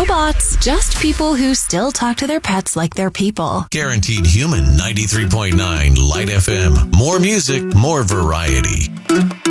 bots, just people who still talk to their pets like they're people. Guaranteed Human 93.9 Light FM. More music, more variety.